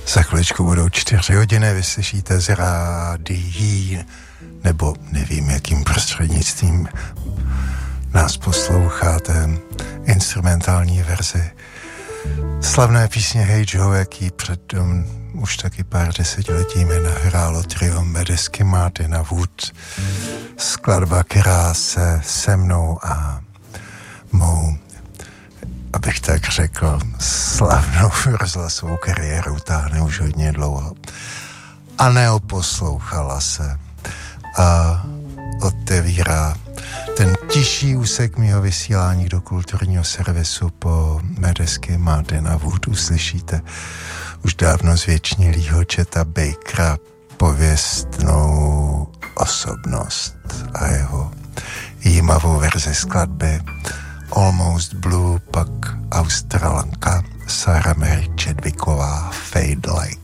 Za chviličku budou 4 hodiny, vyslyšíte z rádií, nebo nevím, jakým prostřednictvím nás posloucháte, instrumentální verzi slavné písně Hey Joe, jaký před už taky pár desetiletími nahrálo trio Medesky Martina Wood. Skladba, která se mnou a mou, abych tak řekl, slavnou rozhlasovou kariérou táhne už hodně dlouho. A neoposlouchala se a otevírá ten tišší úsek mýho vysílání do kulturního servisu po Medesky Martina Wood. Uslyšíte už dávno zvěčnilýho Cheta Bakera, pověstnou osobnost a jeho jímavou verzi skladby Almost Blue, pak Australanka Sarah Mary Chadwicková Fade Like.